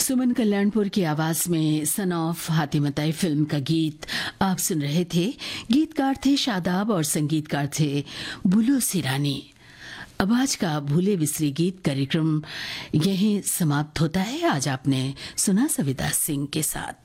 सुमन कल्याणपुर की आवाज में सन ऑफ हातिमताई फिल्म का गीत आप सुन रहे थे। गीतकार थे शादाब और संगीतकार थे बुलो सिरानी। अब आज का भूले बिसरे गीत कार्यक्रम यहीं समाप्त होता है। आज आपने सुना सविता सिंह के साथ।